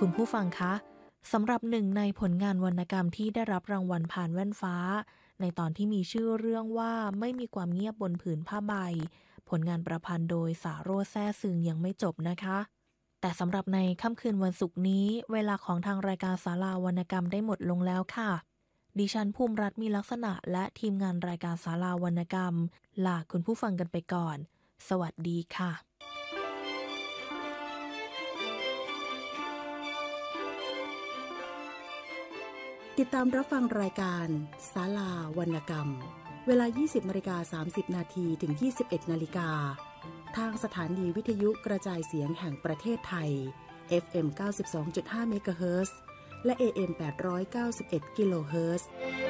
คุณผู้ฟังคะสำหรับหนึ่งในผลงานวรรณกรรมที่ได้รับรางวัลผ่านแว่นฟ้าในตอนที่มีชื่อเรื่องว่าไม่มีความเงียบบนผืนผ้าใบผลงานประพันธ์โดยสาโรจน์แซ่ซึงยังไม่จบนะคะแต่สำหรับในค่ำคืนวันศุกร์นี้เวลาของทางรายการศาลาวรรณกรรมได้หมดลงแล้วค่ะดิฉันภูมิรัตน์มีลักษณะและทีมงานรายการศาลาวรรณกรรมลาคุณผู้ฟังกันไปก่อนสวัสดีค่ะติดตามรับฟังรายการศาลาวรรณกรรมเวลา 20:30 นาทีถึง 21 นาฬิกาทางสถานีวิทยุกระจายเสียงแห่งประเทศไทย FM 92.5 เมกะเฮิรตซ์และ AM 891 กิโลเฮิรตซ์